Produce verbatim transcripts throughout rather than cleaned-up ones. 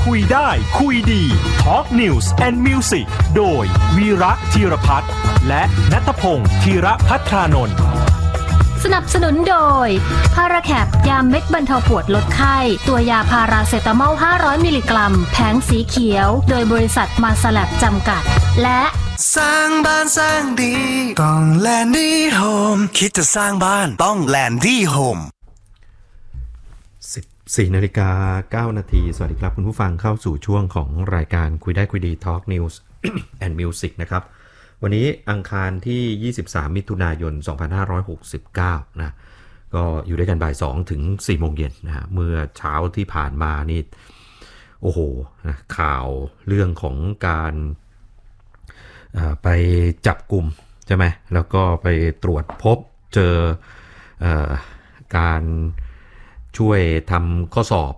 คุยได้คุยดี Talk News and Music โดยวีระธีรพัฒน์และณัฐพงศ์ธีรภัทรานนท์สนับสนุนโดยพาราแคปยาเม็ดบรรเทาปวดลดไข้ตัวยาพาราเซตามอลห้าร้อยมิลลิกรัมแผงสีเขียวโดยบริษัทมาสแลบจำกัดและสร้างบ้านสร้างดีต้องแลนดี้โฮมคิดจะสร้างบ้านต้องแลนดี้โฮมสิบสี่นาฬิกาเก้านาทีสวัสดีครับคุณผู้ฟังเข้าสู่ช่วงของรายการคุยได้คุยดี Talk News and Music นะครับวันนี้อังคารที่ยี่สิบสามมิถุนายนสองพันห้าร้อยหกสิบเก้านะก็อยู่ด้วยกันบ่ายสองถึงสี่โมงเย็นนะฮะเมื่อเช้าที่ผ่านมานี่โอ้โหนะข่าวเรื่องของการไปจับกลุ่มใช่ไหมแล้วก็ไปตรวจพบเจอเอ่อการช่วยทำข้อสอบ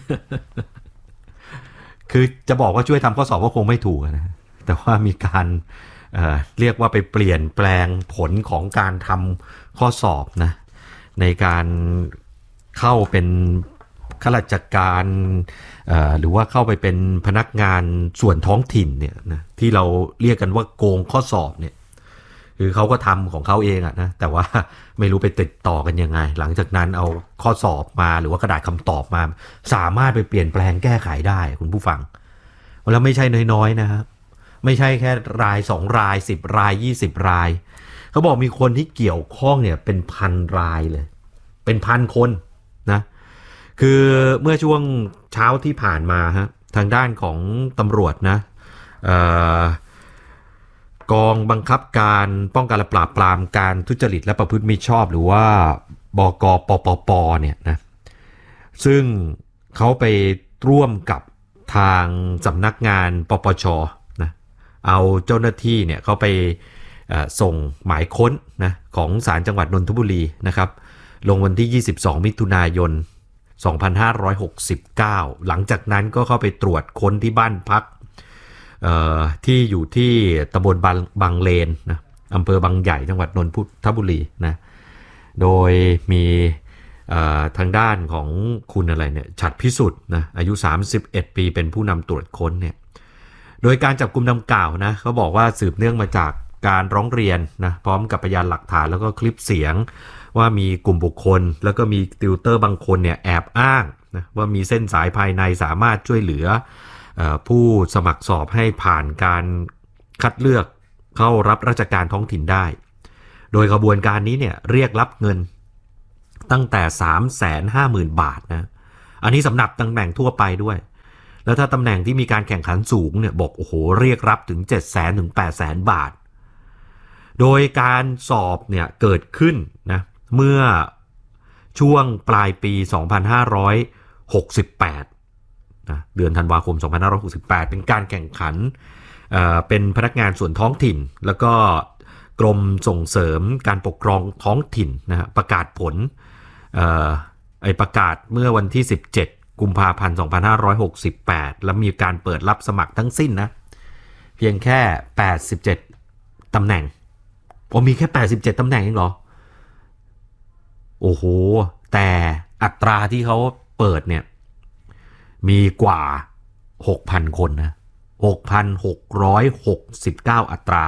คือจะบอกว่าช่วยทำข้อสอบก็คงไม่ถูกนะแต่ว่ามีการเอ่อเรียกว่าไปเปลี่ยนแปลงผลของการทำข้อสอบนะในการเข้าเป็นข้าราชการหรือว่าเข้าไปเป็นพนักงานส่วนท้องถิ่นเนี่ยนะที่เราเรียกกันว่าโกงข้อสอบเนี่ยคือเขาก็ทำของเขาเองอะนะแต่ว่าไม่รู้ไปติดต่อกันยังไงหลังจากนั้นเอาข้อสอบมาหรือว่ากระดาษคำตอบมาสามารถไปเปลี่ยนแปลงแก้ไขได้คุณผู้ฟังแล้วไม่ใช่น้อยๆนะครับไม่ใช่แค่รายสองรายสิบรายยี่สิบรายเขาบอกมีคนที่เกี่ยวข้องเนี่ยเป็นพันรายเลยเป็นพันคนนะคือเมื่อช่วงเช้าที่ผ่านมาฮะทางด้านของตำรวจนะเอ่อกองบังคับการป้องกันและปราบปรามการทุจริตและประพฤติมิชอบหรือว่าบก.ปปป.เนี่ยนะซึ่งเขาไปร่วมกับทางสำนักงานปปช.นะเอาเจ้าหน้าที่เนี่ยเขาไปส่งหมายค้นนะของศาลจังหวัดนนทบุรีนะครับลงวันที่ยี่สิบสองมิถุนายนสองพันห้าร้อยหกสิบเก้าหลังจากนั้นก็เข้าไปตรวจค้นที่บ้านพักที่อยู่ที่ตำบลบางบางเลนนะอำเภอบางใหญ่จังหวัดนนทบุรีนะโดยมีทางด้านของคุณอะไรเนี่ยฉัตรพิสุทธิ์นะอายุสามสิบเอ็ดปีเป็นผู้นำตรวจค้นเนี่ยโดยการจับกุมดังกล่าวนะเขาบอกว่าสืบเนื่องมาจากการร้องเรียนนะพร้อมกับพยานหลักฐานแล้วก็คลิปเสียงว่ามีกลุ่มบุคคลแล้วก็มีติวเตอร์บางคนเนี่ยแอบอ้างนะว่ามีเส้นสายภายในสามารถช่วยเหลือผู้สมัครสอบให้ผ่านการคัดเลือกเข้ารับราชการท้องถิ่นได้โดยกระบวนการนี้เนี่ยเรียกรับเงินตั้งแต่ สามแสนห้าหมื่น บาทนะอันนี้สำหรับตำแหน่งทั่วไปด้วยแล้วถ้าตำแหน่งที่มีการแข่งขันสูงเนี่ยบอกโอ้โหเรียกรับถึง เจ็ดแสน ถึง แปดแสน บาทโดยการสอบเนี่ยเกิดขึ้นนะเมื่อช่วงปลายปีสองพันห้าร้อยหกสิบแปดนะเดือนธันวาคมสองพันห้าร้อยหกสิบแปดเป็นการแข่งขันเอ่อเป็นพนักงานส่วนท้องถิ่นแล้วก็กรมส่งเสริมการปกครองท้องถิ่นนะฮะประกาศผลเอ่อไอประกาศเมื่อวันที่สิบเจ็ดกุมภาพันธ์สองพันห้าร้อยหกสิบแปดแล้วมีการเปิดรับสมัครทั้งสิ้นนะเพียงแค่แปดสิบเจ็ดตำแหน่งโอ้มีแค่แปดสิบเจ็ดตำแหน่งเองเหรอโอ้โหแต่อัตราที่เขาเปิดเนี่ยมีกว่า หกพัน คนนะ หกพันหกร้อยหกสิบเก้า อัตรา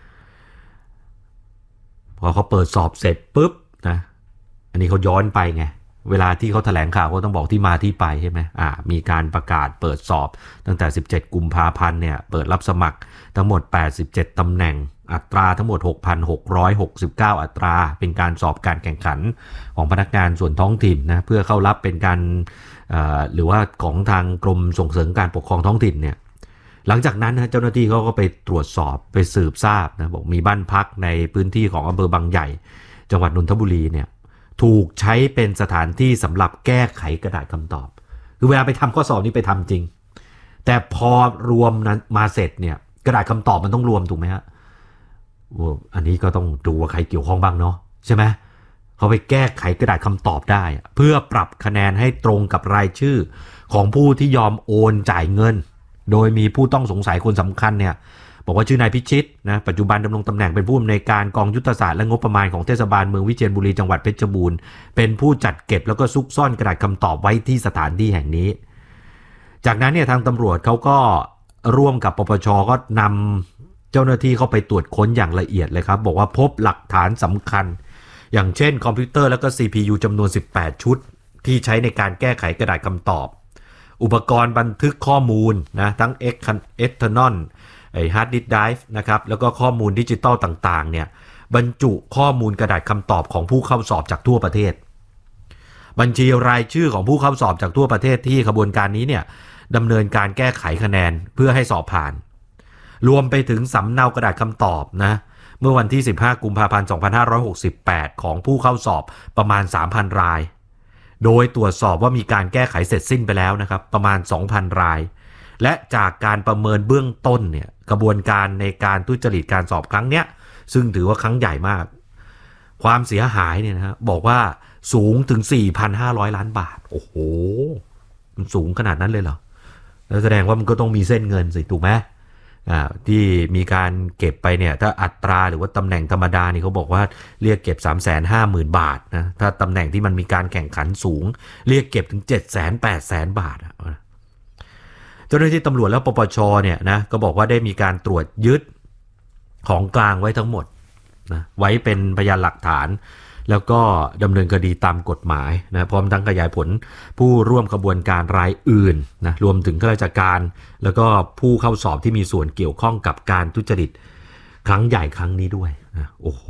พอเขาเปิดสอบเสร็จปุ๊บนะอันนี้เขาย้อนไปไงเวลาที่เขาแถลงข่าวก็ต้องบอกที่มาที่ไปใช่ไหมอ่ามีการประกาศเปิดสอบตั้งแต่สิบเจ็ดกุมภาพันธ์เนี่ยเปิดรับสมัครทั้งหมดแปดสิบเจ็ดตำแหน่งอัตราทั้งหมด หกพันหกร้อยหกสิบเก้า อัตราเป็นการสอบการแข่งขันของพนักงานส่วนท้องถิ่นนะเพื่อเข้ารับเป็นการหรือว่าของทางกรมส่งเสริมการปกครองท้องถิ่นเนี่ยหลังจากนั้นนะเจ้าหน้าที่เขาก็ไปตรวจสอบไปสืบทราบนะบอกมีบ้านพักในพื้นที่ของอำเภอบางใหญ่จังหวัดนนทบุรีเนี่ยถูกใช้เป็นสถานที่สำหรับแก้ไขกระดาษคำตอบคือเวลาไปทำข้อสอบนี่ไปทำจริงแต่พอรวมนั้นมาเสร็จเนี่ยกระดาษคำตอบมันต้องรวมถูกไหมฮะอันนี้ก็ต้องดูว่าใครเกี่ยวข้องบ้างเนาะใช่ไหมเขาไปแก้ไขกระดาษคำตอบได้เพื่อปรับคะแนนให้ตรงกับรายชื่อของผู้ที่ยอมโอนจ่ายเงินโดยมีผู้ต้องสงสัยคนสำคัญเนี่ยบอกว่าชื่อนายพิชิตนะปัจจุบันดำรงตำแหน่งเป็นผู้อำนวยการกองยุทธศาสตร์และงบประมาณของเทศบาลเมืองวิเชียรบุรีจังหวัดเพชรบูรณ์เป็นผู้จัดเก็บแล้วก็ซุกซ่อนกระดาษคำตอบไว้ที่สถานที่แห่งนี้จากนั้นเนี่ยทางตำรวจเขาก็ร่วมกับปปชก็นำเจ้าหน้าที่เข้าไปตรวจค้นอย่างละเอียดเลยครับบอกว่าพบหลักฐานสำคัญอย่างเช่นคอมพิวเตอร์แล้วก็ ซี พี ยู จำนวนสิบแปดชุดที่ใช้ในการแก้ไขกระดาษคำตอบอุปกรณ์บันทึกข้อมูลนะทั้ง external ไอ้ hard disk drive นะครับแล้วก็ข้อมูลดิจิตอลต่างๆเนี่ยบรรจุข้อมูลกระดาษคำตอบของผู้เข้าสอบจากทั่วประเทศบัญชีรายชื่อของผู้เข้าสอบจากทั่วประเทศที่ขบวนการนี้เนี่ยดำเนินการแก้ไขคะแนนเพื่อให้สอบผ่านรวมไปถึงสำเนากระดาษคำตอบนะเมื่อวันที่สิบห้ากุมภาพันธ์สองพันห้าร้อยหกสิบแปดของผู้เข้าสอบประมาณ สามพัน รายโดยตรวจสอบว่ามีการแก้ไขเสร็จสิ้นไปแล้วนะครับประมาณ สองพัน รายและจากการประเมินเบื้องต้นเนี่ยกระบวนการในการทุจริตการสอบครั้งเนี้ยซึ่งถือว่าครั้งใหญ่มากความเสียหายเนี่ยนะบอกว่าสูงถึง สี่พันห้าร้อย ล้านบาทโอ้โหมันสูงขนาดนั้นเลยเหรอแล้วแสดงว่ามันก็ต้องมีเส้นเงินสิถูกไหมอ่าที่มีการเก็บไปเนี่ยถ้าอัตราหรือว่าตำแหน่งธรรมดานี่เขาบอกว่าเรียกเก็บ สามแสนห้าหมื่น บาทนะถ้าตำแหน่งที่มันมีการแข่งขันสูงเรียกเก็บถึง เจ็ดแสนแปดแสน บาทเจ้าหน้าที่ตำรวจแล้วปปชเนี่ยนะก็บอกว่าได้มีการตรวจยึดของกลางไว้ทั้งหมดนะไว้เป็นพยานหลักฐานแล้วก็ดำเนินคดีตามกฎหมายนะพร้อมทั้งขยายผลผู้ร่วมขบวนการรายอื่นนะรวมถึงข้าราชการแล้วก็ผู้เข้าสอบที่มีส่วนเกี่ยวข้องกับการทุจริตครั้งใหญ่ครั้งนี้ด้วยนะโอ้โห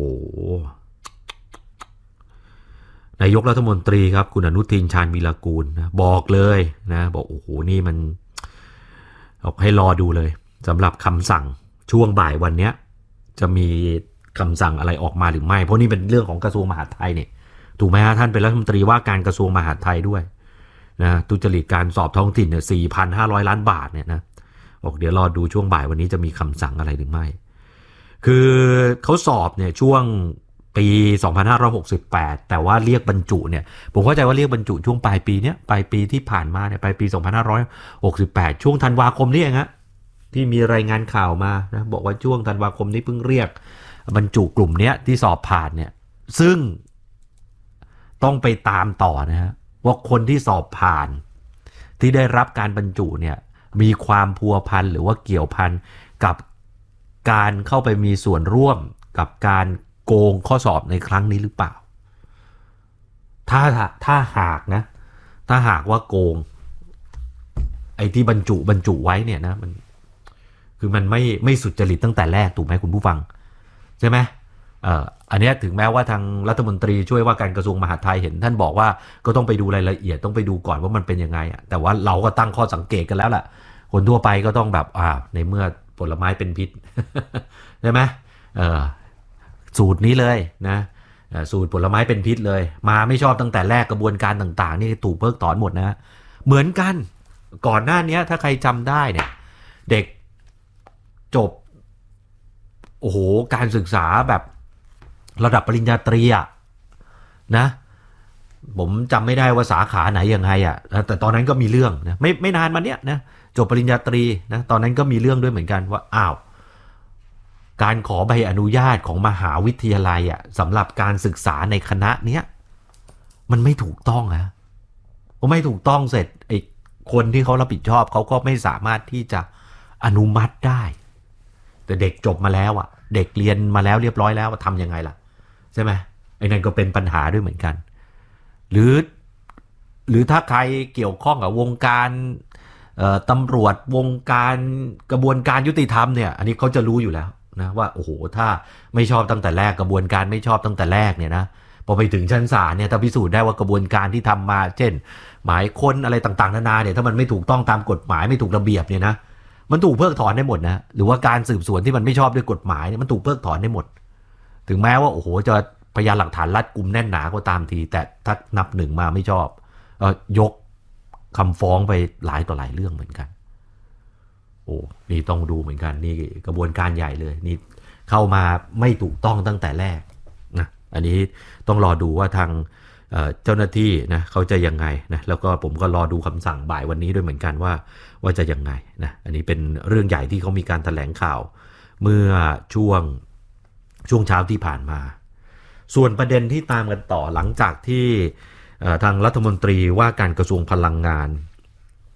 นายกรัฐมนตรีครับคุณอนุทินชาญวีรกูลนะบอกเลยนะบอกโอ้โหนี่มันบอกให้รอดูเลยสำหรับคำสั่งช่วงบ่ายวันนี้จะมีคำสั่งอะไรออกมาหรือไม่เพราะนี่เป็นเรื่องของกระทรวงมหาดไทยเนี่ยถูกไหมฮะท่านเป็นรัฐมนตรีว่าการกระทรวงมหาดไทยด้วยนะทุจริตการสอบท้องถิ่นเนี่ย สี่พันห้าร้อย ล้านบาทเนี่ยนะบอกเดี๋ยวรอดูช่วงบ่ายวันนี้จะมีคำสั่งอะไรหรือไม่คือเขาสอบเนี่ยช่วงปีสองพันห้าร้อยหกสิบแปดแต่ว่าเรียกบรรจุเนี่ยผมเข้าใจว่าเรียกบรรจุช่วงปลายปีเนี้ยปลายปีที่ผ่านมาเนี่ยปลายปีสองพันห้าร้อยหกสิบแปดช่วงธันวาคมนี่เองฮะที่มีรายงานข่าวมานะบอกว่าช่วงธันวาคมนี้เพิ่งเรียกบรรจุกลุ่มเนี้ยที่สอบผ่านเนี่ยซึ่งต้องไปตามต่อนะฮะว่าคนที่สอบผ่านที่ได้รับการบรรจุเนี่ยมีความพัวพันหรือว่าเกี่ยวพันกับการเข้าไปมีส่วนร่วมกับการโกงข้อสอบในครั้งนี้หรือเปล่าถ้าถ้าหากนะถ้าหากว่าโกงไอ้ที่บรรจุบรรจุไว้เนี่ยนะมันคือมันไม่ไม่สุจริตตั้งแต่แรกถูกไหมคุณผู้ฟังใช่ไหมเอ่ออันนี้ถึงแม้ว่าทางรัฐมนตรีช่วยว่าการกระทรวงมหาดไทยเห็นท่านบอกว่าก็ต้องไปดูรายละเอียดต้องไปดูก่อนว่ามันเป็นยังไงอ่ะแต่ว่าเราก็ตั้งข้อสังเกตกันแล้วแหละคนทั่วไปก็ต้องแบบอ่าในเมื่อผลไม้เป็นพิษ ใช่ไหมเอ่อสูตรนี้เลยนะสูตรผลไม้เป็นพิษเลยมาไม่ชอบตั้งแต่แรกกระบวนการต่างๆนี่ถูกเพิกถอนหมดนะเหมือนกันก่อนหน้านี้ถ้าใครจำได้เนี่ยเด็กจบโอ้โหการศึกษาแบบระดับปริญญาตรีอะนะผมจำไม่ได้ว่าสาขาไหนยังไงอะแต่ตอนนั้นก็มีเรื่องนะไม่ไม่นานมาเนี้ยนะจบปริญญาตรีนะตอนนั้นก็มีเรื่องด้วยเหมือนกันว่าอ้าวการขอใบอนุญาตของมหาวิทยาลัยอะสำหรับการศึกษาในคณะเนี้ยมันไม่ถูกต้องนะพอไม่ถูกต้องเสร็จไอ้คนที่เขารับผิดชอบเขาก็ไม่สามารถที่จะอนุมัติได้แต่เด็กจบมาแล้วอ่ะเด็กเรียนมาแล้วเรียบร้อยแล้วทำยังไงล่ะใช่ไหมไอ้นั่นก็เป็นปัญหาด้วยเหมือนกันหรือหรือถ้าใครเกี่ยวข้องกับวงการตำรวจวงการกระบวนการยุติธรรมเนี่ยอันนี้เขาจะรู้อยู่แล้วนะว่าโอ้โหถ้าไม่ชอบตั้งแต่แรกกระบวนการไม่ชอบตั้งแต่แรกเนี่ยนะพอไปถึงชั้นศาลเนี่ยถ้าพิสูจน์ได้ว่ากระบวนการที่ทำมาเช่นหมายค้นอะไรต่างๆนานาเนี่ยถ้ามันไม่ถูกต้องตามกฎหมายไม่ถูกระเบียบเนี่ยนะมันถูกเพิกถอนได้หมดนะหรือว่าการสืบสวนที่มันไม่ชอบด้วยกฎหมายเนี่ยมันถูกเพิกถอนได้หมดถึงแม้ว่าโอ้โหจะพยานหลักฐานรัดกุมแน่นหนาก็ตามทีแต่ถ้านับหนึ่งมาไม่ชอบเอ่อยกคำฟ้องไปหลายต่อหลายเรื่องเหมือนกันโอ้นี่ต้องดูเหมือนกันนี่กระบวนการใหญ่เลยนี่เข้ามาไม่ถูกต้องตั้งแต่แรกนะอันนี้ต้องรอดูว่าทางเจ้าหน้าที่นะเขาจะยังไงนะแล้วก็ผมก็รอดูคำสั่งบ่ายวันนี้ด้วยเหมือนกันว่าว่าจะยังไงนะอันนี้เป็นเรื่องใหญ่ที่เขามีการแถลงข่าวเมื่อช่วงช่วงเช้าที่ผ่านมาส่วนประเด็นที่ตามกันต่อหลังจากที่ทางรัฐมนตรีว่าการกระทรวงพลังงาน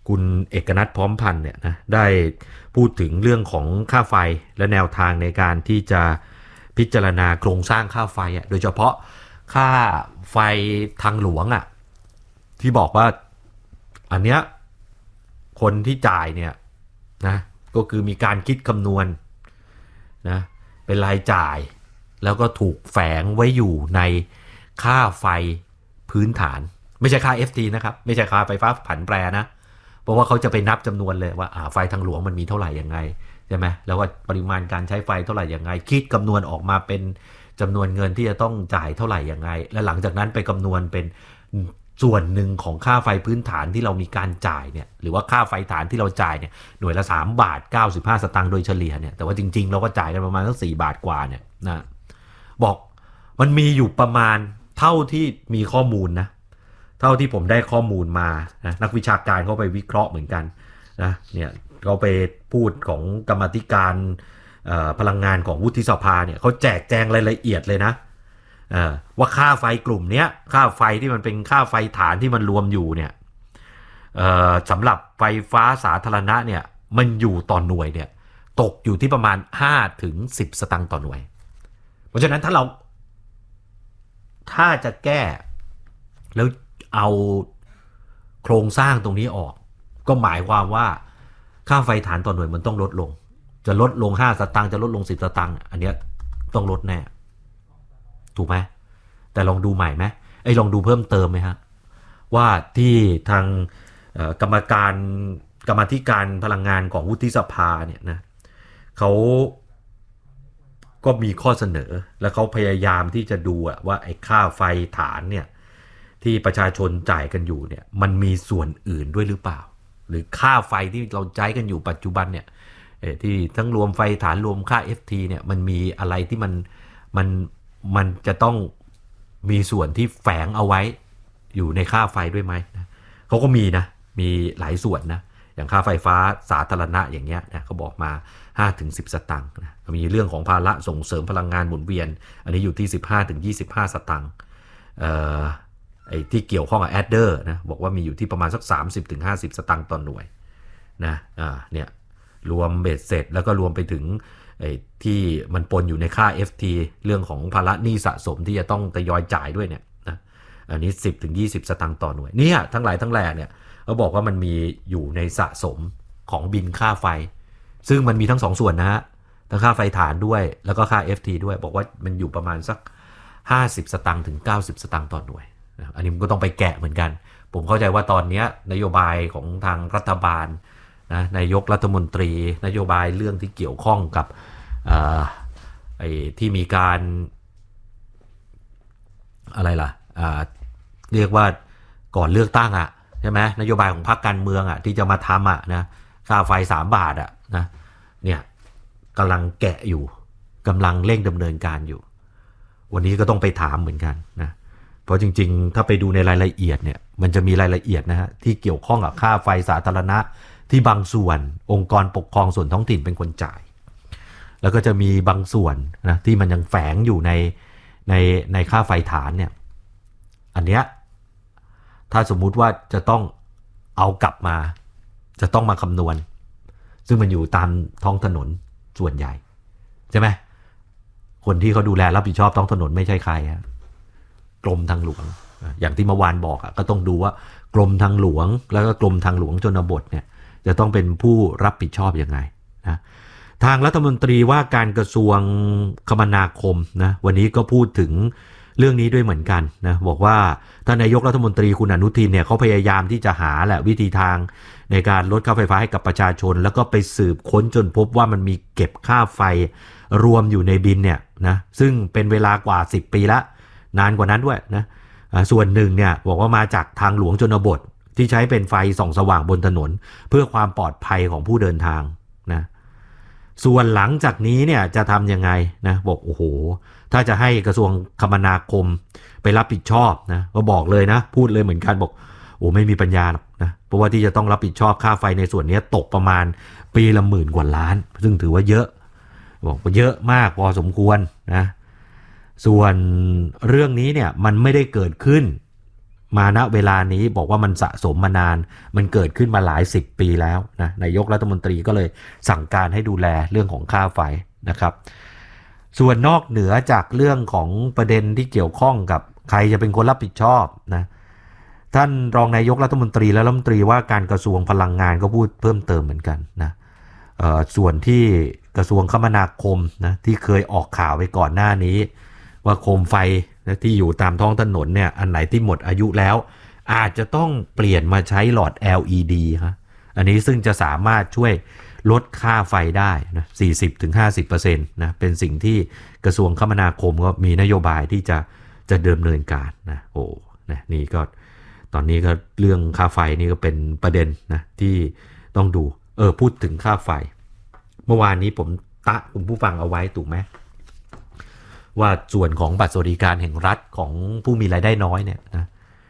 คุณเอกนัทพร้อมพันธ์เนี่ยนะได้พูดถึงเรื่องของค่าไฟและแนวทางในการที่จะพิจารณาโครงสร้างค่าไฟอ่ะโดยเฉพาะค่าไฟทางหลวงอ่ะที่บอกว่าอันเนี้ยคนที่จ่ายเนี่ยนะก็คือมีการคิดคำนวณนะเป็นรายจ่ายแล้วก็ถูกแฝงไว้อยู่ในค่าไฟพื้นฐานไม่ใช่ค่า เอฟ ที นะครับไม่ใช่ค่าไฟฟ้าผันแปรนะเพราะว่าเขาจะไปนับจำนวนเลยว่าอ่าไฟทางหลวงมันมีเท่าไหร่ยังไงใช่ไหมแล้วว่าปริมาณการใช้ไฟเท่าไหร่ยังไงคิดคำนวณออกมาเป็นจำนวนเงินที่จะต้องจ่ายเท่าไหร่ยังไงและหลังจากนั้นไปคำนวณเป็นส่วนหนึ่งของค่าไฟพื้นฐานที่เรามีการจ่ายเนี่ยหรือว่าค่าไฟฐานที่เราจ่ายเนี่ยหน่วยละสามบาทเก้าสิบห้าสตางค์โดยเฉลี่ยเนี่ยแต่ว่าจริงๆเราก็จ่ายกันประมาณสักสี่บาทกว่าเนี่ยนะบอกมันมีอยู่ประมาณเท่าที่มีข้อมูลนะเท่าที่ผมได้ข้อมูลมานะนักวิชาการเขาไปวิเคราะห์เหมือนกันนะเนี่ยเขาไปพูดของกรรมาธิการพลังงานของวุฒิสภาเนี่ยเขาแจกแจงรายละเอียดเลยนะว่าค่าไฟกลุ่มนี้ค่าไฟที่มันเป็นค่าไฟฐานที่มันรวมอยู่เนี่ยสำหรับไฟฟ้าสาธารณะเนี่ยมันอยู่ต่อหน่วยเนี่ยตกอยู่ที่ประมาณ ห้าถึงสิบ สตางค์ต่อหน่วยเพราะฉะนั้นถ้าเราถ้าจะแก้แล้วเอาโครงสร้างตรงนี้ออกก็หมายความว่าค่าไฟฐานต่อหน่วยมันต้องลดลงจะลดลงห้าสตางค์จะลดลงสิบสตางค์อันเนี้ยต้องลดแน่ถูกไหมแต่ลองดูใหม่ไหมไอ้ลองดูเพิ่มเติมไหมฮะว่าที่ทางกรรมการกรรมาธิการพลังงานของวุฒิสภาเนี่ยนะเขาก็มีข้อเสนอและเขาพยายามที่จะดูว่าไอ้ค่าไฟฐานเนี่ยที่ประชาชนจ่ายกันอยู่เนี่ยมันมีส่วนอื่นด้วยหรือเปล่าหรือค่าไฟที่เราใช้กันอยู่ปัจจุบันเนี่ยที่ทั้งรวมไฟฐานรวมค่า เอฟ ที เนี่ยมันมีอะไรที่มันมันมันจะต้องมีส่วนที่แฝงเอาไว้อยู่ในค่าไฟด้วยไหมนะเขาก็มีนะมีหลายส่วนนะอย่างค่าไฟฟ้าสาธารณะอย่างเงี้ยนะเขาบอกมา ห้าถึงสิบ สตางค์นะมีเรื่องของภาระส่งเสริมพลังงานหมุนเวียนอันนี้อยู่ที่ สิบห้าถึงยี่สิบห้า สตางค์เอ่อไอ้ที่เกี่ยวข้องกับแอดเดอร์นะบอกว่ามีอยู่ที่ประมาณสัก สามสิบถึงห้าสิบ สตางค์ต่อหน่วยนะอ่าเนี่ยรวมเบ็ดเสร็จแล้วก็รวมไปถึงไอ้ที่มันปนอยู่ในค่า เอฟ ที เรื่องของภาระหนี้สะสมที่จะต้องทยอยจ่ายด้วยเนี่ยนะอันนี้ สิบถึงยี่สิบ สตางค์ต่อหน่วยเนี่ยทั้งหลายทั้งแหล่เนี่ยเขาบอกว่ามันมีอยู่ในสะสมของบินค่าไฟซึ่งมันมีทั้งสองส่วนนะฮะทั้งค่าไฟฐานด้วยแล้วก็ค่า เอฟ ที ด้วยบอกว่ามันอยู่ประมาณสักห้าสิบสตางค์ถึงเก้าสิบสตางค์ต่อหน่วยอันนี้มันก็ต้องไปแกะเหมือนกันผมเข้าใจว่าตอนนี้นโยบายของทางรัฐบาลนะนายกรัฐมนตรีนโยบายเรื่องที่เกี่ยวข้องกับไอ้ที่มีการอะไรล่ะเรียกว่าก่อนเลือกตั้งอ่ะใช่ไหมนโยบายของพรรคการเมืองอ่ะที่จะมาทำอ่ะนะค่าไฟสามบาทอ่ะนะเนี่ยกำลังแกะอยู่กำลังเร่งดำเนินการอยู่วันนี้ก็ต้องไปถามเหมือนกันนะเพราะจริงๆถ้าไปดูในรายละเอียดเนี่ยมันจะมีรายละเอียดนะฮะที่เกี่ยวข้องกับค่าไฟสาธารณะที่บางส่วนองค์กรปกครองส่วนท้องถิ่นเป็นคนจ่ายแล้วก็จะมีบางส่วนนะที่มันยังแฝงอยู่ในในในค่าไฟฐานเนี่ยอันเนี้ยถ้าสมมุติว่าจะต้องเอากลับมาจะต้องมาคำนวณซึ่งมันอยู่ตามท้องถนนส่วนใหญ่ใช่ไหมคนที่เขาดูแลรับผิดชอบท้องถนนไม่ใช่ใครฮะกรมทางหลวงอย่างที่เมื่อวานบอกอ่ะก็ต้องดูว่ากรมทางหลวงแล้วก็กรมทางหลวงชนบทเนี่ยจะต้องเป็นผู้รับผิดชอบยังไงนะทางรัฐมนตรีว่าการกระทรวงคมนาคมนะวันนี้ก็พูดถึงเรื่องนี้ด้วยเหมือนกันนะบอกว่าท่านนายกรัฐมนตรีคุณอนุทินเนี่ยเขาพยายามที่จะหาแหละวิธีทางในการลดค่าไฟฟ้าให้กับประชาชนแล้วก็ไปสืบค้นจนพบว่ามันมีเก็บค่าไฟรวมอยู่ในบินเนี่ยนะซึ่งเป็นเวลากว่าสิบปีละนานกว่านั้นด้วยนะส่วนหนึ่งเนี่ยบอกว่ามาจากทางหลวงชนบทที่ใช้เป็นไฟส่องสว่างบนถนนเพื่อความปลอดภัยของผู้เดินทางนะส่วนหลังจากนี้เนี่ยจะทำยังไงนะบอกโอ้โหถ้าจะให้กระทรวงคมนาคมไปรับผิดชอบนะก็บอกเลยนะพูดเลยเหมือนกันบอกโอ้ไม่มีปัญญาหรอกนะเพราะว่าที่จะต้องรับผิดชอบค่าไฟในส่วนนี้ตกประมาณปีละหมื่นกว่าล้านซึ่งถือว่าเยอะบอกว่าเยอะมากพอสมควรนะส่วนเรื่องนี้เนี่ยมันไม่ได้เกิดขึ้นมาณเวลานี้บอกว่ามันสะสมมานานมันเกิดขึ้นมาหลายสิบปีแล้วนะนายกรัฐมนตรีก็เลยสั่งการให้ดูแลเรื่องของค่าไฟนะครับส่วนนอกเหนือจากเรื่องของประเด็นที่เกี่ยวข้องกับใครจะเป็นคนรับผิดชอบนะท่านรองนายกรัฐมนตรีและรัฐมนตรีว่าการกระทรวงพลังงานก็พูดเพิ่มเติมเหมือนกันนะเอ่อส่วนที่กระทรวงคมนาคมนะที่เคยออกข่าวไปก่อนหน้านี้ว่าโคมไฟนะที่อยู่ตามท้องถนนเนี่ยอันไหนที่หมดอายุแล้วอาจจะต้องเปลี่ยนมาใช้หลอด แอล อี ดี ฮะอันนี้ซึ่งจะสามารถช่วยลดค่าไฟได้นะ สี่สิบถึงห้าสิบเปอร์เซ็นต์ นะเป็นสิ่งที่กระทรวงคมนาคมก็มีนโยบายที่จะจะดำเนินการนะโอ้นะนี่ก็ตอนนี้ก็เรื่องค่าไฟนี่ก็เป็นประเด็นนะที่ต้องดูเออพูดถึงค่าไฟเมื่อวานนี้ผมตะคุณผู้ฟังเอาไว้ถูกไหมว่าส่วนของบัตรสวัสดิการแห่งรัฐของผู้มีรายได้น้อยเนี่ยนะ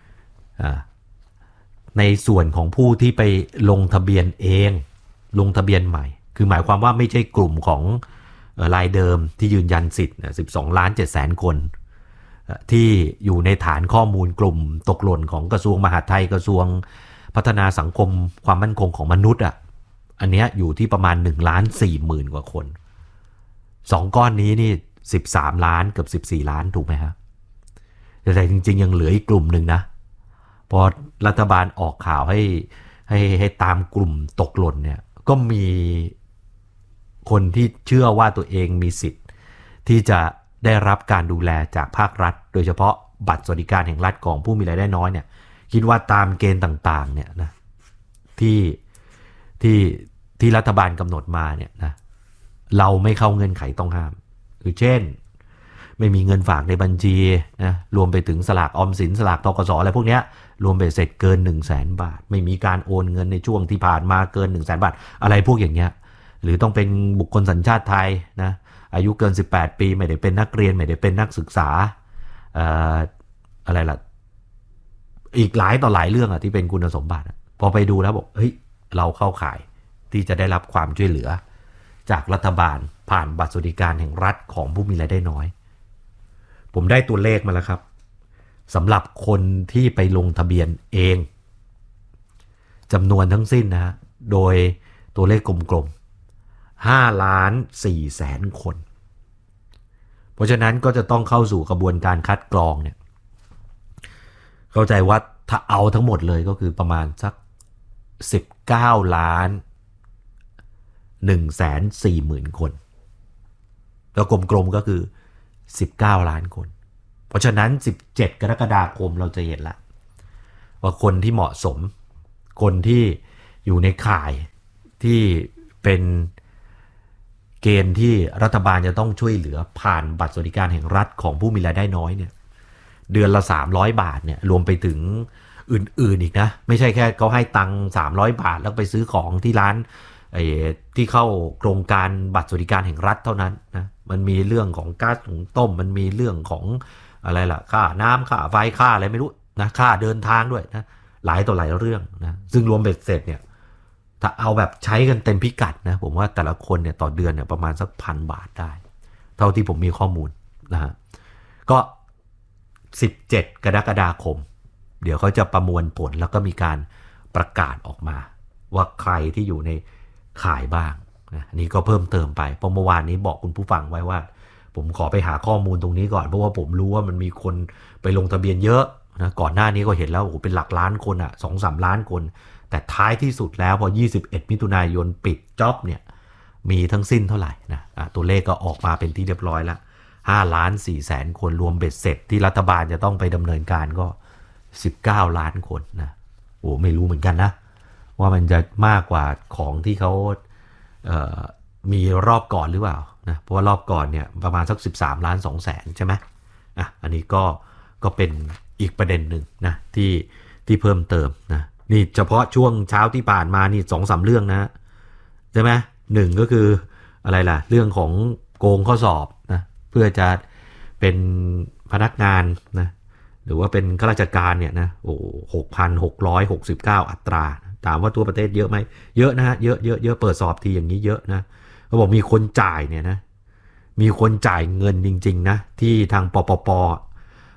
ในส่วนของผู้ที่ไปลงทะเบียนเองลงทะเบียนใหม่คือหมายความว่าไม่ใช่กลุ่มของรายเดิมที่ยืนยันสิทธิ์สิบสองล้านเจ็ดแสนคนที่อยู่ในฐานข้อมูลกลุ่มตกหล่นของกระทรวงมหาดไทยกระทรวงพัฒนาสังคมความมั่นคงของมนุษย์อ่ะอันเนี้ยอยู่ที่ประมาณหนึ่งล้านสี่หมื่นกว่าคนสองก้อนนี้นี่สิบสามล้านเกือบสิบสี่ล้านถูกไหมครับแต่จริงๆยังเหลืออีกกลุ่มหนึ่งนะพอรัฐบาลออกข่าวให้ให้ให้ตามกลุ่มตกหล่นเนี่ยก็มีคนที่เชื่อว่าตัวเองมีสิทธิ์ที่จะได้รับการดูแลจากภาครัฐโดยเฉพาะบัตรสวัสดิการแห่งรัฐของผู้มีรายได้น้อยเนี่ยคิดว่าตามเกณฑ์ต่างๆเนี่ยนะที่ที่ที่รัฐบาลกำหนดมาเนี่ยนะเราไม่เข้าเงื่อนไขต้องห้ามคือเช่นไม่มีเงินฝากในบัญชีนะรวมไปถึงสลากออมสินสลากธกสอะไรพวกเนี้ยรวมไปเสร็จเกิน หนึ่งแสน บาทไม่มีการโอนเงินในช่วงที่ผ่านมาเกิน หนึ่งแสน บาทอะไรพวกอย่างเงี้ยหรือต้องเป็นบุคคลสัญชาติไทยนะอายุเกินสิบแปดปีไม่ได้เป็นนักเรียนไม่ได้เป็นนักศึกษาเอ่ออะไรล่ะอีกหลายต่อหลายเรื่องอ่ะที่เป็นคุณสมบัติพอไปดูแล้วบอกเฮ้ยเราเข้าข่ายที่จะได้รับความช่วยเหลือจากรัฐบาลผ่านบัตรสวัสดิการแห่งรัฐของผู้มีรายได้น้อยผมได้ตัวเลขมาแล้วครับสำหรับคนที่ไปลงทะเบียนเองจำนวนทั้งสิ้นนะฮะโดยตัวเลขกลมๆห้าล้านสี่แสนคนเพราะฉะนั้นก็จะต้องเข้าสู่กระบวนการคัดกรองเนี่ยเข้าใจว่าถ้าเอาทั้งหมดเลยก็คือประมาณสักสิบเก้าล้านหนึ่งแสนสี่หมื่นคนแล้วกลมๆก็คือสิบเก้าล้านคนเพราะฉะนั้นสิบเจ็ดกรกฎาคมเราจะเห็นละว่าคนที่เหมาะสมคนที่อยู่ในข่ายที่เป็นเกณฑ์ที่รัฐบาลจะต้องช่วยเหลือผ่านบัตรสวัสดิการแห่งรัฐของผู้มีรายได้น้อยเนี่ยเดือนละสามร้อยบาทเนี่ยรวมไปถึงอื่นๆอีกนะไม่ใช่แค่เขาให้ตังค์สามร้อยบาทแล้วไปซื้อของที่ร้านไอ้ที่เข้าโครงการบัตรสวัสดิการแห่งรัฐเท่านั้นนะมันมีเรื่องของก๊าซหุงต้มมันมีเรื่องของอะไรล่ะค่าน้ำค่าไฟค่าอะไรไม่รู้นะค่าเดินทางด้วยนะหลายต่อหลายเรื่องนะซึ่งรวมเบ็ดเสร็จเนี่ยถ้าเอาแบบใช้กันเต็มพิกัดนะผมว่าแต่ละคนเนี่ยต่อเดือนเนี่ยประมาณสักพันบาทได้เท่าที่ผมมีข้อมูลนะฮะก็สิบเจ็ดกรกฎาคมเดี๋ยวเขาจะประมวลผลแล้วก็มีการประกาศออกมาว่าใครที่อยู่ในข่ายบ้างนะนี่ก็เพิ่มเติมไปเพราะเมื่อวานนี้บอกคุณผู้ฟังไว้ว่าผมขอไปหาข้อมูลตรงนี้ก่อนเพราะว่าผมรู้ว่ามันมีคนไปลงทะเบียนเยอะนะก่อนหน้านี้ก็เห็นแล้วโอ้โหเป็นหลักล้านคนอ่ะ สองถึงสาม ล้านคนแต่ท้ายที่สุดแล้วพอยี่สิบเอ็ดมิถุนายนปิดจ็อบเนี่ยมีทั้งสิ้นเท่าไหร่นะอ่ะตัวเลขก็ออกมาเป็นที่เรียบร้อยแล้วห้าล้านสี่แสนคนรวมเบ็ดเสร็จที่รัฐบาลจะต้องไปดำเนินการก็สิบเก้าล้านคนนะโอ้ไม่รู้เหมือนกันนะว่ามันจะมากกว่าของที่เขาเอ่อมีรอบก่อนหรือเปล่านะเพราะว่ารอบก่อนเนี่ยประมาณสักสิบสามล้านสองแสนใช่ไหมอ่ะอันนี้ก็ก็เป็นอีกประเด็นหนึ่งนะที่ที่เพิ่มเติมนะนี่เฉพาะช่วงเช้าที่ผ่านมานี่สองสามเรื่องนะใช่ไหมหนึ่งก็คืออะไรล่ะเรื่องของโกงข้อสอบนะเพื่อจะเป็นพนักงานนะหรือว่าเป็นข้าราชการเนี่ยนะโอ้หกพันหกร้อยหกสิบเก้าอัตราถามว่าทั่วประเทศเยอะไหมเยอะนะฮะเยอะเยอะเยอะเปิดสอบทีอย่างนี้เยอะนะเขาบอกมีคนจ่ายเนี่ยนะมีคนจ่ายเงินจริงๆนะที่ทางปปป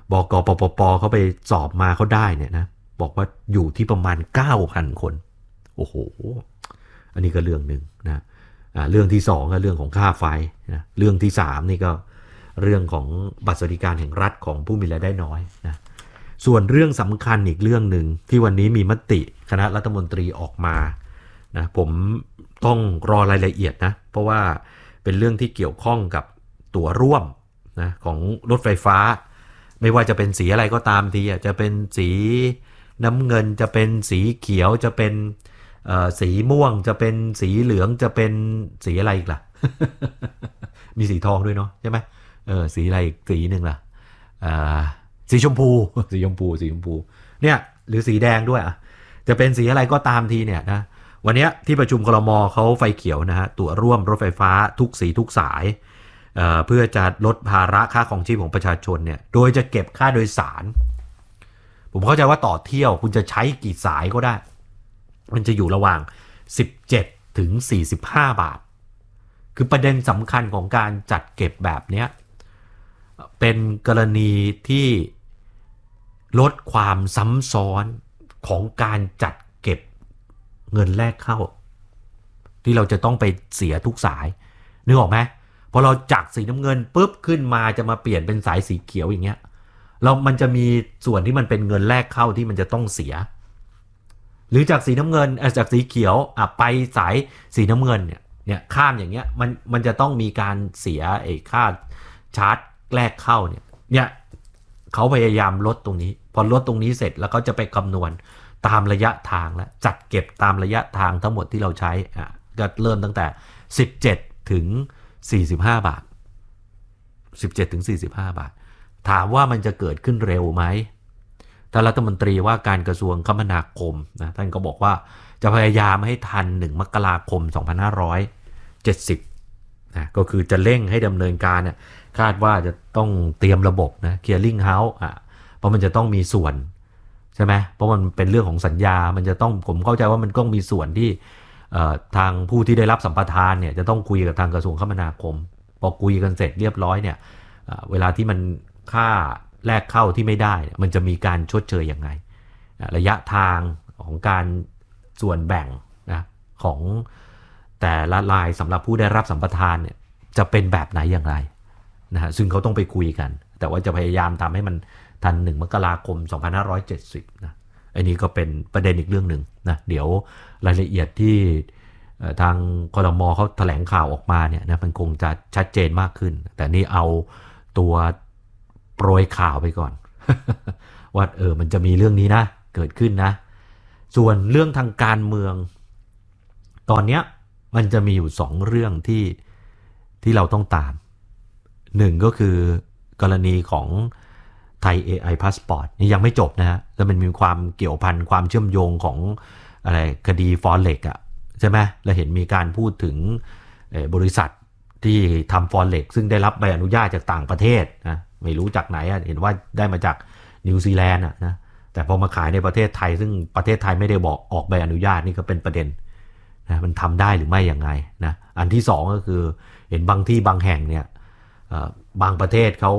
บก.ปปป.เขาไปสอบมาเขาได้เนี่ยนะบอกว่าอยู่ที่ประมาณ เก้าพัน คนโอ้โหอันนี้ก็เรื่องหนึ่งนะอ่าเรื่องที่สองก็เรื่องของค่าไฟนะเรื่องที่สามนี่ก็เรื่องของบัตรสวัสดิการแห่งรัฐของผู้มีรายได้น้อยนะส่วนเรื่องสำคัญอีกเรื่องหนึ่งที่วันนี้มีมติคณะรัฐมนตรีออกมานะผมต้องรอรายละเอียดนะเพราะว่าเป็นเรื่องที่เกี่ยวข้องกับตั๋วร่วมนะของรถไฟฟ้าไม่ว่าจะเป็นสีอะไรก็ตามทีจะเป็นสีน้ำเงินจะเป็นสีเขียวจะเป็นสีม่วงจะเป็นสีเหลืองจะเป็นสีอะไรอีกล่ะ มีสีทองด้วยเนาะใช่ไหมเออสีอะไรอีกสีหนึ่งล่ะสีชมพูสีชมพูสีชมพูเนี่ยหรือสีแดงด้วยอ่ะจะเป็นสีอะไรก็ตามทีเนี่ยนะวันนี้ที่ประชุมครม.เขาไฟเขียวนะฮะตั๋วร่วมรถไฟฟ้าทุกสีทุกสาย เอ่อ เพื่อจะลดภาระค่าของชีพของประชาชนเนี่ยโดยจะเก็บค่าโดยสารผมเข้าใจว่าต่อเที่ยวคุณจะใช้กี่สายก็ได้มันจะอยู่ระหว่างสิบเจ็ดถึงสี่สิบห้าบาทคือประเด็นสำคัญของการจัดเก็บแบบนี้เป็นกรณีที่ลดความซ้ำซ้อนของการจัดเก็บเงินแรกเข้าที่เราจะต้องไปเสียทุกสายนึกออกไหมพอเราจากสีน้ำเงินปุ๊บขึ้นมาจะมาเปลี่ยนเป็นสายสีเขียวอย่างเงี้ยเรามันจะมีส่วนที่มันเป็นเงินแรกเข้าที่มันจะต้องเสียหรือจากสีน้ำเงินจากสีเขียวอ่ะไปสายสีน้ำเงินเนี่ยเนี่ยข้ามอย่างเงี้ยมันมันจะต้องมีการเสียไอ้ค่าชาร์จแรกเข้าเนี่ยเนี่ยเขาพยายามลดตรงนี้พอลดตรงนี้เสร็จแล้วเขาจะไปคำนวณตามระยะทางแล้วจัดเก็บตามระยะทางทั้งหมดที่เราใช้อ่ะก็เริ่มตั้งแต่สิบเจ็ดถึงสี่สิบห้าบาทสิบเจ็ดถึงสี่สิบห้าบาทถามว่ามันจะเกิดขึ้นเร็วไหมท่านรัฐมนตรีว่าการกระทรวงคมนาคมนะท่านก็บอกว่าจะพยายามให้ทันหนึ่งมกราคมสองพันห้าร้อยเจ็ดสิบนะก็คือจะเร่งให้ดำเนินการเนี่ยคาดว่าจะต้องเตรียมระบบนะ clearing house อ่ะเพราะมันจะต้องมีส่วนใช่ไหมเพราะมันเป็นเรื่องของสัญญามันจะต้องผมเข้าใจว่ามันต้องมีส่วนที่ทางผู้ที่ได้รับสัมปทานเนี่ยจะต้องคุยกับทางกระทรวงคมนาคมพอคุยกันเสร็จเรียบร้อยเนี่ยเวลาที่มันค่าแรกเข้าที่ไม่ได้มันจะมีการชดเชยยังไงระยะทางของการส่วนแบ่งนะของแต่ละรายสำหรับผู้ได้รับสัมปทานเนี่ยจะเป็นแบบไหนอย่างไรนะฮะซึ่งเขาต้องไปคุยกันแต่ว่าจะพยายามทำให้มันทันหนึ่งมกราคมสองพันห้าร้อยเจ็ดสิบนะอันนี้ก็เป็นประเด็นอีกเรื่องหนึ่งนะเดี๋ยวรายละเอียดที่ทางครม.เขาแถลงข่าวออกมาเนี่ยนะมันคงจะชัดเจนมากขึ้นแต่นี่เอาตัวโปรยข่าวไปก่อน ว่าเออมันจะมีเรื่องนี้นะเกิดขึ้นนะส่วนเรื่องทางการเมืองตอนนี้มันจะมีอยู่สองเรื่องที่ที่เราต้องตามหนึ่งก็คือกรณีของไทย เอ ไอ Passport นี่ยังไม่จบนะฮะแล้วมันมีความเกี่ยวพันความเชื่อมโยงของอะไรคดี Forex อ่ะใช่ไหมเราเห็นมีการพูดถึงบริษัทที่ทำ Forex ซึ่งได้รับใบอนุญาตจากต่างประเทศนะไม่รู้จากไหนอ่ะเห็นว่าได้มาจากนิวซีแลนด์อ่ะนะแต่พอมาขายในประเทศไทยซึ่งประเทศไทยไม่ได้บอกออกใบอนุญาตนี่ก็เป็นประเด็นนะมันทำได้หรือไม่ยังไงนะอันที่สองก็คือเห็นบางที่บางแห่งเนี่ยบางประเทศเขา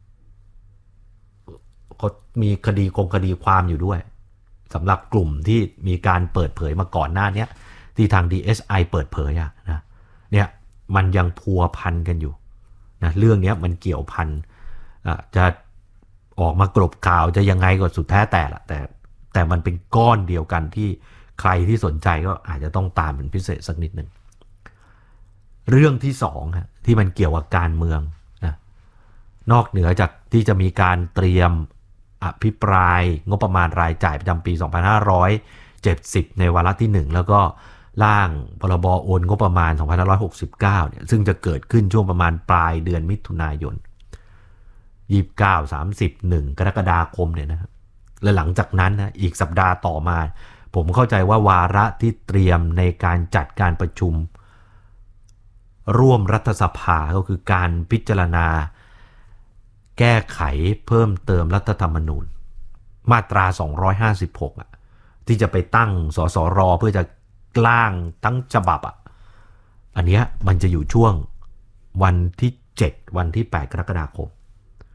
เขามีคดีคงคดีความอยู่ด้วยสำหรับกลุ่มที่มีการเปิดเผยมาก่อนหน้านี้ที่ทาง ดี เอส ไอ เปิดเผยอะนะเนี่ยมันยังพัวพันกันอยู่นะเรื่องนี้มันเกี่ยวพันจะออกมากรบข่าวจะยังไงก็สุดแท้แต่ละแต่แต่มันเป็นก้อนเดียวกันที่ใครที่สนใจก็อาจจะต้องตามเป็นพิเศษสักนิดหนึ่งเรื่องที่สองฮะที่มันเกี่ยวกับการเมืองนะนอกเหนือจากที่จะมีการเตรียมอภิปรายงบประมาณรายจ่ายประจำปีสองพันห้าร้อยเจ็ดสิบในวาระที่หนึ่งแล้วก็ร่างพรบโอนงบประมาณสองพันห้าร้อยหกสิบเก้าเนี่ยซึ่งจะเกิดขึ้นช่วงประมาณปลายเดือนมิถุนายนยี่สิบเก้า สามสิบ หนึ่งกรกฎาคมเนี่ยนะครับและหลังจากนั้นนะอีกสัปดาห์ต่อมาผมเข้าใจว่าวาระที่เตรียมในการจัดการประชุมร่วมรัฐสภาก็คือการพิจารณาแก้ไขเพิ่มเติมรัฐธรรมนูญมาตราสองร้อยห้าสิบหกอ่ะที่จะไปตั้งสสรเพื่อจะร่างทั้งฉบับอ่ะอันเนี้ยมันจะอยู่ช่วงวันที่เจ็ดวันที่แปดกรกฎาคม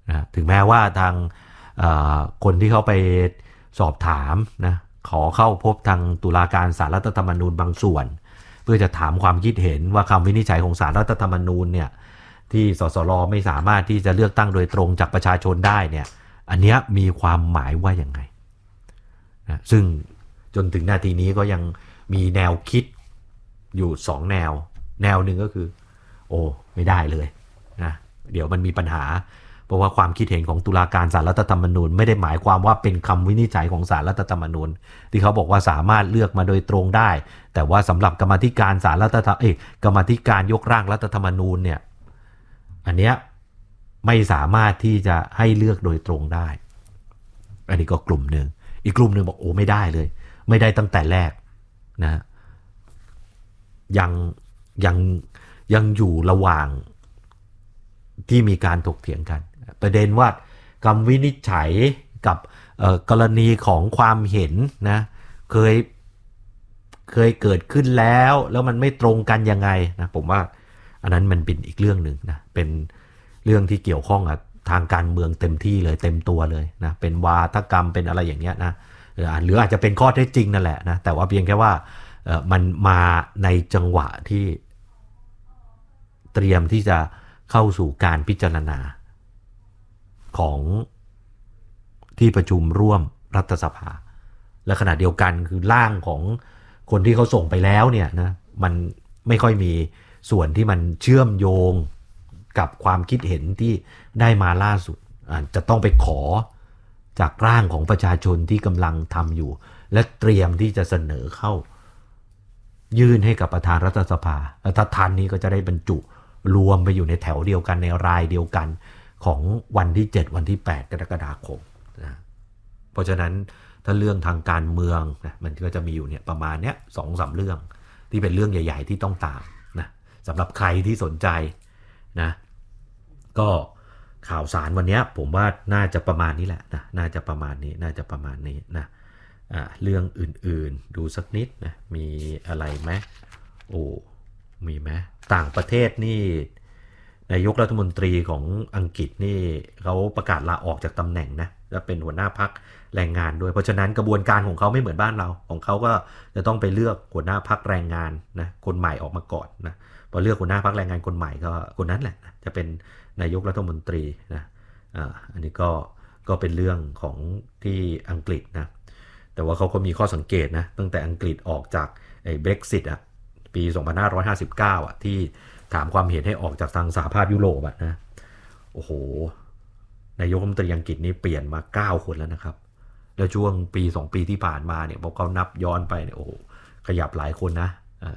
นะถึงแม้ว่าทางคนที่เขาไปสอบถามนะขอเข้าพบทางตุลาการศาลรัฐธรรมนูญบางส่วนเพื่อจะถามความคิดเห็นว่าคำวินิจฉัยของศาลรัฐธรรมนูญเนี่ยที่สสรไม่สามารถที่จะเลือกตั้งโดยตรงจากประชาชนได้เนี่ยอันเนี้ยมีความหมายว่าอย่างไงนะซึ่งจนถึงนาทีนี้ก็ยังมีแนวคิดอยู่สองแนวแนวหนึ่งก็คือโอ้ไม่ได้เลยนะเดี๋ยวมันมีปัญหาเพราะว่าความคิดเห็นของตุลาการศาลรัฐธรรมนูญไม่ได้หมายความว่าเป็นคำวินิจฉัยของศาลรัฐธรรมนูญที่เขาบอกว่าสามารถเลือกมาโดยตรงได้แต่ว่าสำหรับกรรมาธิการศาลรัฐธรรมเอ้ยกรรมาธิการยกร่างรัฐธรรมนูญเนี่ยอันเนี้ยไม่สามารถที่จะให้เลือกโดยตรงได้อันนี้ก็กลุ่มหนึ่งอีกกลุ่มหนึ่งบอกโอ้ไม่ได้เลยไม่ได้ตั้งแต่แรกนะยังยังยังอยู่ระหว่างที่มีการถกเถียงกันประเด็นว่าคำวินิจฉัยกับกรณีของความเห็นนะเคยเคยเกิดขึ้นแล้วแล้วมันไม่ตรงกันยังไงนะผมว่าอันนั้นมันเป็นอีกเรื่องหนึ่งนะเป็นเรื่องที่เกี่ยวข้องกับทางการเมืองเต็มที่เลยเต็มตัวเลยนะเป็นวาทกรรมเป็นอะไรอย่างเงี้ยนะหรืออาจจะเป็นข้อเท็จจริงนั่นแหละนะแต่ว่าเพียงแค่ว่ามันมาในจังหวะที่เตรียมที่จะเข้าสู่การพิจารณาของที่ประชุมร่วมรัฐสภาและขณะเดียวกันคือร่างของคนที่เขาส่งไปแล้วเนี่ยนะมันไม่ค่อยมีส่วนที่มันเชื่อมโยงกับความคิดเห็นที่ได้มาล่าสุดอาจจะต้องไปขอจากร่างของประชาชนที่กำลังทำอยู่และเตรียมที่จะเสนอเข้ายื่นให้กับประธานรัฐสภาและถ้าทันนี้ก็จะได้บรรจุรวมไปอยู่ในแถวเดียวกันในรายเดียวกันของวันที่เจ็ดวันที่แปดกรกฎาคมนะเพราะฉะนั้นถ้าเรื่องทางการเมืองนะมันก็จะมีอยู่เนี่ยประมาณเนี้ย สองสาม เรื่องที่เป็นเรื่องใหญ่ๆที่ต้องตามนะสำหรับใครที่สนใจนะก็ข่าวสารวันนี้ผมว่าน่าจะประมาณนี้แหละนะน่าจะประมาณนี้น่าจะประมาณนี้นะอ่าเรื่องอื่นๆดูสักนิดนะมีอะไรไหมโอ้มีไหมต่างประเทศนี่นายกรัฐมนตรีของอังกฤษนี่เขาประกาศลาออกจากตำแหน่งนะและเป็นหัวหน้าพรรคแรงงานด้วยเพราะฉะนั้นกระบวนการของเขาไม่เหมือนบ้านเราของเขาก็จะต้องไปเลือกหัวหน้าพรรคแรงงานนะคนใหม่ออกมาก่อนนะพอเลือกหัวหน้าพรรคแรงงานคนใหม่ก็คนนั้นแหละนะจะเป็นนายกรัฐมนตรีนะอ่าอันนี้ก็ก็เป็นเรื่องของที่อังกฤษนะแต่ว่าเขาก็มีข้อสังเกตนะตั้งแต่อังกฤษออกจากไอ้ Brexit อ่ะปีสองพันห้าร้อยห้าสิบเก้าอ่ะที่ถามความเห็นให้ออกจากทางสหภาพยุโรปอ่ะนะโอ้โหนายกรัฐมนตรีอังกฤษนี่เปลี่ยนมาเก้าคนแล้วนะครับแล้วช่วงปีสองปีที่ผ่านมาเนี่ยพอเขานับย้อนไปเนี่ยโอ้โหขยับหลายคนนะ